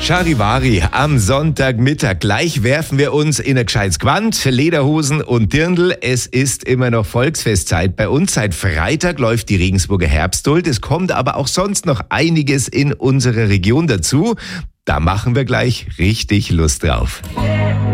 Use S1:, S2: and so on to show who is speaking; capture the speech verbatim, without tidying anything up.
S1: Charivari am Sonntagmittag. Gleich werfen wir uns in ein gescheites Gewand, Lederhosen und Dirndl. Es ist immer noch Volksfestzeit bei uns. Seit Freitag läuft die Regensburger Herbstduld. Es kommt aber auch sonst noch einiges in unserer Region dazu. Da machen wir gleich richtig Lust drauf.